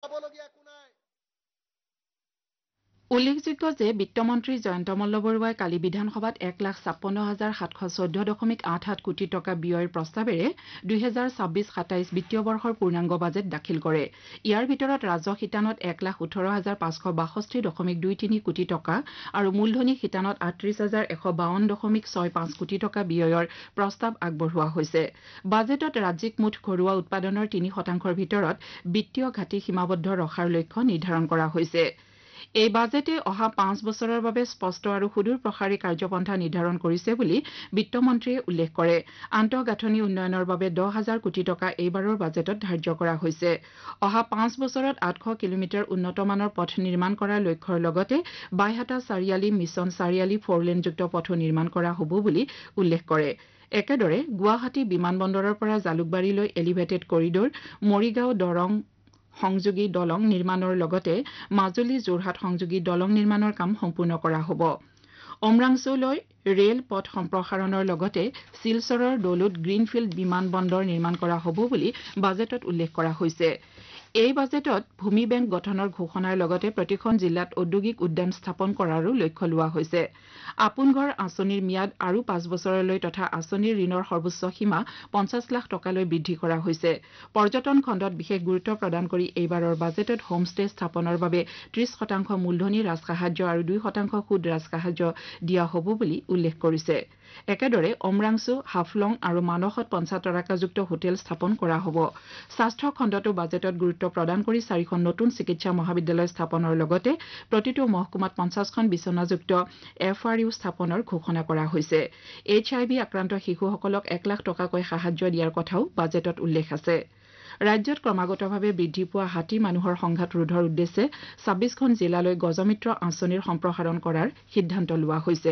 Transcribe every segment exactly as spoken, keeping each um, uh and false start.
উল্লেখযোগ্য যে বিত্তমন্ত্ৰী জয়ন্ত মল্ল বৰুৱাই কালি বিধানসভাত এক লাখ ছাপন্ন হাজাৰ সাতশ চৈধ্য দশমিক আঠ সাত কোটি টকা ব্যয়ৰ প্ৰস্তাৱেৰে দুই হাজাৰ ছাব্বিছ সাতাইছ বিত্তীয় বৰ্ষৰ পূৰ্ণাংগ বাজেট দাখিল কৰে। ইয়াৰ ভিতৰত ৰাজহ শিতানত এক লাখ ওঠৰ হাজাৰ পাঁচশ বাষষ্ঠি দশমিক দুই তিনি কোটি টকা আৰু মূলধনী শিতানত আঠত্ৰিশ হাজাৰ এশ বাৱন্ন দশমিক ছয় পাঁচ কোটি টকা ব্যয়ৰ প্ৰস্তাৱ আগবঢ়োৱা হৈছে। বাজেটত ৰাজ্যিক মুঠ ঘৰুৱা উৎপাদনৰ তিনি শতাংশৰ ভিতৰত বিত্তীয় ঘাটি সীমাবদ্ধ ৰখাৰ লক্ষ্য নিৰ্ধাৰণ কৰা হৈছে। এই বাজেটে অহা পাঁচ বছৰৰ বাবে স্পষ্ট আৰু সুদূৰ প্ৰসাৰী কাৰ্যপন্থা নিৰ্ধাৰণ কৰিছে বুলি বিত্তমন্ত্ৰীয়ে উল্লেখ কৰে। আন্তঃগাঁথনি উন্নয়নৰ বাবে দহ হাজাৰ কোটি টকা এইবাৰৰ বাজেটত ধাৰ্য কৰা হৈছে। অহা পাঁচ বছৰত আঠশ কিলোমিটাৰ উন্নতমানৰ পথ নিৰ্মাণ কৰাৰ লক্ষ্যৰ লগতে বাইহাটা চাৰিআলি মিছন চাৰিআলি ফৰলেনযুক্ত পথো নিৰ্মাণ কৰা হ'ব বুলি উল্লেখ কৰে। একেদৰে গুৱাহাটী বিমানবন্দৰৰ পৰা জালুকবাৰীলৈ এলিভেটেড কৰিডৰ, মৰিগাঁও দৰং সংযোগী দলং নিৰ্মাণৰ লগতে মাজুলী যোৰহাট সংযোগী দলং নিৰ্মাণৰ কাম সম্পূৰ্ণ কৰা হ'ব। অমৰাংচুলৈ ৰেল পথ সম্প্ৰসাৰণৰ লগতে শিলচৰৰ দলুত গ্ৰীণফিল্ড বিমান বন্দৰ নিৰ্মাণ কৰা হ'ব বুলি বাজেটত উল্লেখ কৰা হৈছে। এই বাজেটত ভূমি বেংক গঠনৰ ঘোষণাৰ লগতে প্ৰতিখন জিলাত ঔদ্যোগিক উদ্যান স্থাপন কৰাৰো লক্ষ্য লোৱা হৈছে। আপোন ঘৰ আঁচনিৰ ম্যাদ আৰু পাঁচ বছৰলৈ তথা আঁচনিৰ ঋণৰ সৰ্বোচ্চ সীমা পঞ্চাছ লাখ টকালৈ বৃদ্ধি কৰা হৈছে। পৰ্যটন খণ্ডত বিশেষ গুৰুত্ব প্ৰদান কৰি এইবাৰৰ বাজেটত হোমষ্টে স্থাপনৰ বাবে ত্ৰিশ শতাংশ মূলধনী ৰাজসাহায্য আৰু দুই শতাংশ সুদ ৰাজসাহায্য দিয়া হ'ব বুলি উল্লেখ কৰিছে। একেদৰে অমৰাংচু, হাফলং আৰু মানসত পঞ্চাছ তৰাকাযুক্ত হোটেল স্থাপন কৰা হ'ব। স্বাস্থ্য খণ্ডতো বাজেটত গুৰুত্ব প্ৰদান কৰি চাৰিখন নতুন চিকিৎসা মহাবিদ্যালয় স্থাপনৰ লগতে প্ৰতিটো মহকুমাত পঞ্চাছখন বিচনাযুক্ত এফ আৰ ইউ স্থাপনৰ ঘোষণা কৰা হৈছে। এইচ আই ভি আক্ৰান্ত শিশুসকলক এক লাখ টকাকৈ সাহায্য দিয়াৰ কথাও বাজেটত উল্লেখ আছে। ৰাজ্যত ক্ৰমাগতভাৱে বৃদ্ধি পোৱা হাতী মানুহৰ সংঘাত ৰোধৰ উদ্দেশ্যে ছাব্বিছখন জিলালৈ গজমিত্ৰ আঁচনিৰ সম্প্ৰসাৰণ কৰাৰ সিদ্ধান্ত লোৱা হৈছে।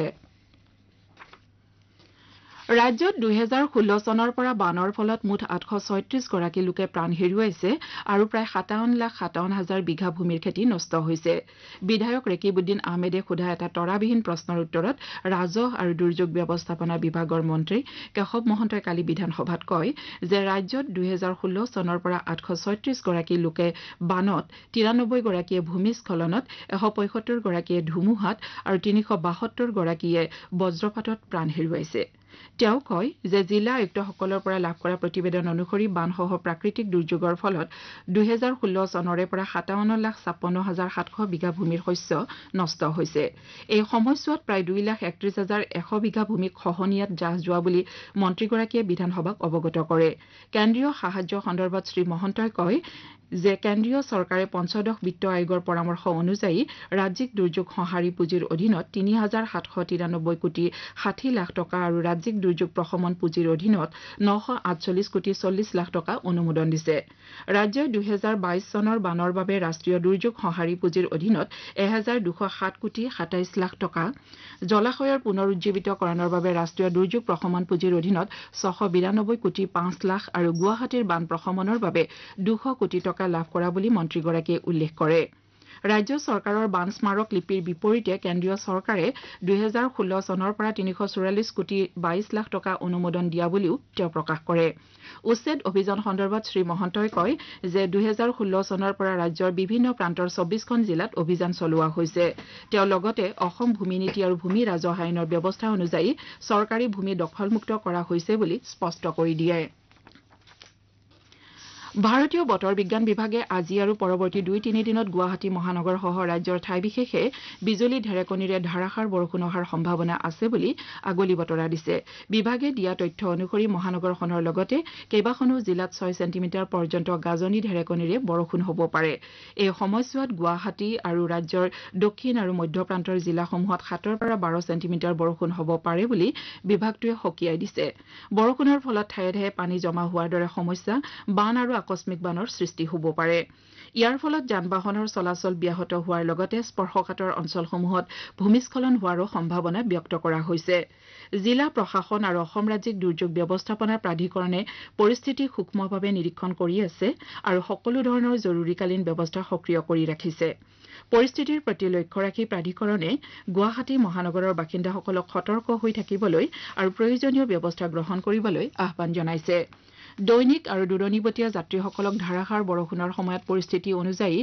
ৰাজ্যত দুহেজাৰ ষোল্ল চনৰ পৰা বানৰ ফলত মুঠ আঠশ ছয়ত্ৰিশ গৰাকী লোকে প্ৰাণ হেৰুৱাইছে আৰু প্ৰায় সাতাৱন্ন লাখ সাতাৱন্ন হাজাৰ বিঘা ভূমিৰ খেতি নষ্ট হৈছে। বিধায়ক ৰেকিবুদ্দিন আহমেদে সোধা এটা তৰাবিহীন প্ৰশ্নৰ উত্তৰত ৰাজহ আৰু দুৰ্যোগ ব্যৱস্থাপনা বিভাগৰ মন্ত্ৰী কেশৱ মহন্তই কালি বিধানসভাত কয় যে ৰাজ্যত দুহেজাৰ ষোল্ল চনৰ পৰা আঠশ ছয়ত্ৰিশ গৰাকী লোকে বানত, তিৰানব্বৈ গৰাকীয়ে ভূমিস্খলনত, এশ পঁয়সত্তৰ গৰাকীয়ে ধুমুহাত আৰু তিনিশ বাসত্তৰ গৰাকীয়ে বজ্ৰপাতত প্ৰাণ হেৰুৱাইছে। তেওঁ কয় যে জিলা আয়ুক্তসকলৰ পৰা লাভ কৰা প্ৰতিবেদন অনুসৰি বানসহ প্ৰাকৃতিক দুৰ্যোগৰ ফলত দুহেজাৰ ষোল্ল চনৰে পৰা সাতাৱন্ন লাখ ছাপন্ন হাজাৰ সাতশ বিঘা ভূমিৰ শস্য নষ্ট হৈছে। এই সময়ছোৱাত প্ৰায় দুই লাখ একত্ৰিশ হাজাৰ এশ বিঘা ভূমি খহনীয়াত জাহ যোৱা বুলি মন্ত্ৰীগৰাকীয়ে বিধানসভাক অৱগত কৰে। কেন্দ্ৰীয় সাহায্য সন্দৰ্ভত শ্ৰীমহন্তই কয় যে কেন্দ্ৰীয় চৰকাৰে পঞ্চদশ বিত্ত আয়োগৰ পৰামৰ্শ অনুযায়ী ৰাজ্যিক দুৰ্যোগ সঁহাৰি পুঁজিৰ অধীনত তিনি হাজাৰ সাতশ তিৰানব্বৈ কোটি ষাঠি লাখ টকা আৰু ৰাজ্যিক দুৰ্যোগ প্ৰশমন পুঁজিৰ অধীনত নশ আঠচল্লিছ কোটি চল্লিছ লাখ টকা অনুমোদন দিছে। ৰাজ্যই দুহেজাৰ বাইছ চনৰ বানৰ বাবে ৰাষ্ট্ৰীয় দুৰ্যোগ সঁহাৰি পুঁজিৰ অধীনত এহেজাৰ দুশ সাত কোটি সাতাইছ লাখ টকা, জলাশয়ৰ পুনৰুজ্জীৱিতকৰণৰ বাবে ৰাষ্ট্ৰীয় দুৰ্যোগ প্ৰশমন পুঁজিৰ অধীনত ছশ বিৰানব্বৈ কোটি পাঁচ লাখ আৰু গুৱাহাটীৰ বান প্ৰশমনৰ বাবে দুশ কোটি টকা লাভ কৰা বুলি মন্ত্ৰীগৰাকীয়ে উল্লেখ কৰে। ৰাজ্য চৰকাৰৰ বান স্মাৰক লিপিৰ বিপৰীতে কেন্দ্ৰীয় চৰকাৰে দুহেজাৰ ষোল্ল চনৰ পৰা তিনিশ চৌৰাল্লিছ কোটি বাইছ লাখ টকা অনুমোদন দিয়া বুলিও তেওঁ প্ৰকাশ কৰে। উচ্ছেদ অভিযান সন্দৰ্ভত শ্ৰীমহন্তই কয় যে দুহেজাৰ ষোল্ল চনৰ পৰা ৰাজ্যৰ বিভিন্ন প্ৰান্তৰ চৌবিছখন জিলাত অভিযান চলোৱা হৈছে। তেওঁ লগতে অসম ভূমি নীতি আৰু ভূমি ৰাজহ আইনৰ ব্যৱস্থা অনুযায়ী চৰকাৰী ভূমি দখলমুক্ত কৰা হৈছে বুলি স্পষ্ট কৰি দিয়ে। ভাৰতীয় বতৰ বিজ্ঞান বিভাগে আজি আৰু পৰৱৰ্তী দুই তিনি দিনত গুৱাহাটী মহানগৰসহ ৰাজ্যৰ ঠাই বিশেষে বিজুলী ঢেৰেকনিৰে ধাৰাসাৰ বৰষুণ অহাৰ সম্ভাৱনা আছে বুলি আগলি বতৰা দিছে। বিভাগে দিয়া তথ্য অনুসৰি মহানগৰখনৰ লগতে কেইবাখনো জিলাত ছয় ছেণ্টিমিটাৰ পৰ্যন্ত গাজনি ঢেৰেকনিৰে বৰষুণ হ'ব পাৰে। এই সময়ছোৱাত গুৱাহাটী আৰু ৰাজ্যৰ দক্ষিণ আৰু মধ্য প্ৰান্তৰ জিলাসমূহত সাতৰ পৰা বাৰ ছেণ্টিমিটাৰ বৰষুণ হ'ব পাৰে বুলি বিভাগটোৱে সকীয়াই দিছে। বৰষুণৰ ফলত ঠায়ে ঠায়ে পানী জমা হোৱাৰ দৰে সমস্যা, বান আৰু আকস্মিক বানৰ সৃষ্টি হ'ব পাৰে। ইয়াৰ ফলত যান বাহনৰ চলাচল ব্যাহত হোৱাৰ লগতে স্পৰ্শকাতৰ অঞ্চলসমূহত ভূমিস্খলন হোৱাৰো সম্ভাৱনা ব্যক্ত কৰা হৈছে। জিলা প্ৰশাসন আৰু অসম ৰাজ্যিক দুৰ্যোগ ব্যৱস্থাপনা প্ৰাধিকৰণে পৰিস্থিতি সূক্ষ্মভাৱে নিৰীক্ষণ কৰি আছে আৰু সকলো ধৰণৰ জৰুৰীকালীন ব্যৱস্থা সক্ৰিয় কৰি ৰাখিছে। পৰিস্থিতিৰ প্ৰতি লক্ষ্য ৰাখি প্ৰাধিকৰণে গুৱাহাটী মহানগৰৰ বাসিন্দাসকলক সতৰ্ক হৈ থাকিবলৈ আৰু প্ৰয়োজনীয় ব্যৱস্থা গ্ৰহণ কৰিবলৈ আহ্বান জনাইছে। দৈনিক আৰু দূৰণিবতীয়া যাত্ৰীসকলক ধাৰাসাৰ বৰষুণৰ সময়ত পৰিস্থিতি অনুযায়ী